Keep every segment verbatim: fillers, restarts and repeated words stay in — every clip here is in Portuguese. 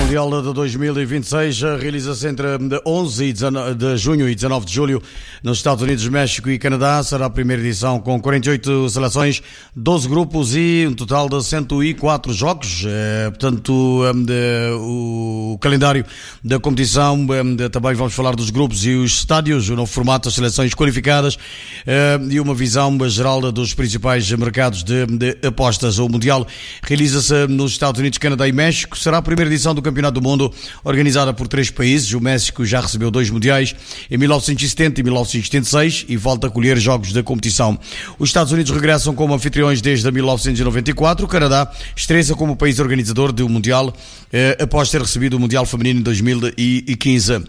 Mundial de dois mil e vinte e seis realiza-se entre onze de junho e dezanove de julho nos Estados Unidos, México e Canadá. Será a primeira edição com quarenta e oito seleções, doze grupos e um total de cento e quatro jogos. É, portanto, é, o calendário da competição, é, também vamos falar dos grupos e os estádios, o novo formato, as seleções qualificadas é, e uma visão geral dos principais mercados de, de apostas. O Mundial realiza-se nos Estados Unidos, Canadá e México. Será a primeira edição do Campeonato do Mundo, organizada por três países. O México já recebeu dois mundiais, em mil novecentos e setenta e mil novecentos e setenta e seis, e volta a colher jogos da competição. Os Estados Unidos regressam como anfitriões desde mil novecentos e noventa e quatro. O Canadá estreia como país organizador do Mundial, eh, após ter recebido o Mundial Feminino em dois mil e quinze.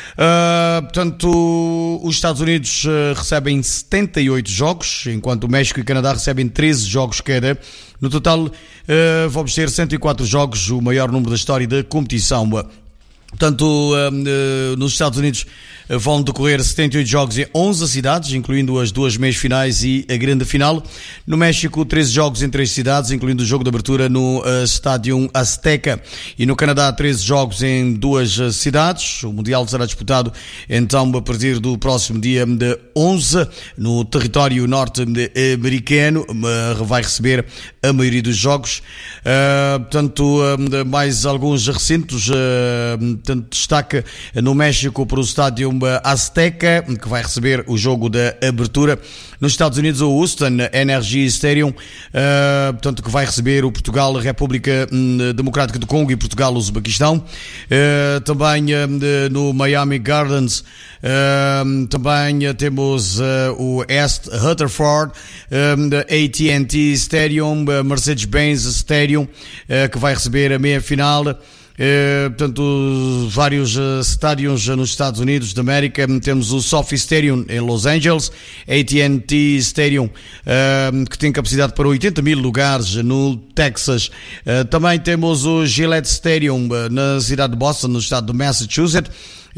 Uh, portanto, os Estados Unidos uh, recebem setenta e oito jogos, enquanto o México e o Canadá recebem treze jogos cada. No total, uh, vamos ter cento e quatro jogos, o maior número da história da competição. Portanto, uh, uh, nos Estados Unidos uh, vão decorrer setenta e oito jogos em onze cidades, incluindo as duas meias finais e a grande final. No México, treze jogos em três cidades, incluindo o jogo de abertura no uh, Estádio Azteca. E no Canadá, treze jogos em duas uh, cidades. O Mundial será disputado, então, a partir do próximo dia de onze, no território norte-americano. Uh, vai receber a maioria dos jogos. Uh, portanto, uh, mais alguns recintos. Uh, Portanto, destaca no México para o Estádio Azteca, que vai receber o jogo da abertura. Nos Estados Unidos, o Houston Energy Stadium, uh, portanto, que vai receber o Portugal, a República Democrática do Congo e Portugal, Uzbequistão. Uh, também uh, no Miami Gardens, uh, também uh, temos uh, o East Rutherford, uh, A T and T Stadium, uh, Mercedes-Benz Stadium, uh, que vai receber a meia-final. Uh, portanto, vários uh, estádios uh, nos Estados Unidos da América. Temos o SoFi Stadium em Los Angeles, A T and T Stadium, uh, que tem capacidade para oitenta mil lugares no Texas. Uh, também temos o Gillette Stadium uh, na cidade de Boston, no estado de Massachusetts.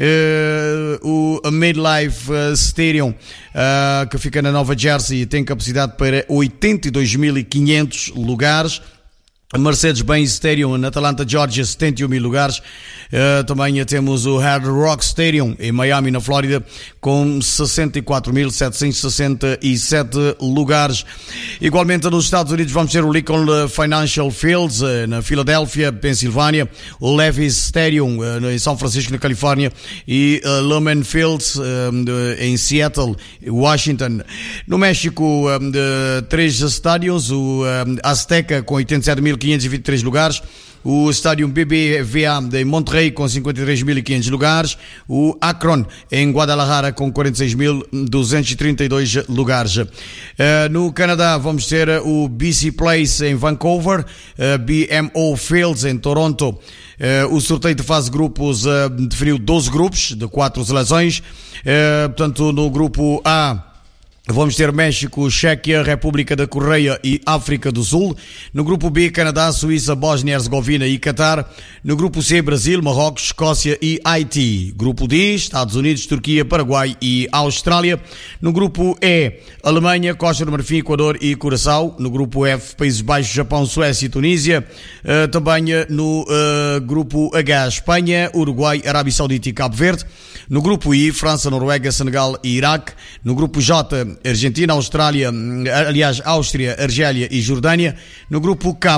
Uh, o Midlife uh, Stadium, uh, que fica na Nova Jersey, tem capacidade para oitenta e dois mil e quinhentos lugares. Mercedes-Benz Stadium na Atlanta, Georgia, setenta e um mil lugares. Uh, também temos o Hard Rock Stadium em Miami, na Flórida, com sessenta e quatro mil setecentos e sessenta e sete lugares. Igualmente nos Estados Unidos vamos ter o Lincoln Financial Fields uh, na Filadélfia, Pensilvânia, o Levi's Stadium uh, em São Francisco, na Califórnia, e uh, Lumen Fields uh, em Seattle, Washington. No México, uh, três estádios: o uh, Azteca com oitenta e sete mil quinhentos e vinte e três lugares, o estádio B B V A de Monterrey com cinquenta e três mil e quinhentos lugares, o Akron em Guadalajara com quarenta e seis mil duzentos e trinta e dois lugares. Uh, no Canadá vamos ter o B C Place em Vancouver, uh, B M O Fields em Toronto. Uh, o sorteio de fase de grupos uh, definiu doze grupos de quatro seleções. Uh, portanto, no grupo A vamos ter México, Chequia, República da Coreia e África do Sul. No grupo B, Canadá, Suíça, Bósnia e Herzegovina e Catar. No grupo C, Brasil, Marrocos, Escócia e Haiti. Grupo D, Estados Unidos, Turquia, Paraguai e Austrália. No grupo E, Alemanha, Costa do Marfim, Equador e Curaçao. No grupo F, Países Baixos, Japão, Suécia e Tunísia. Uh, também no uh, grupo H, Espanha, Uruguai, Arábia Saudita e Cabo Verde. No grupo I, França, Noruega, Senegal e Iraque. No grupo J, Argentina, Austrália, aliás, Áustria, Argélia e Jordânia. No grupo K,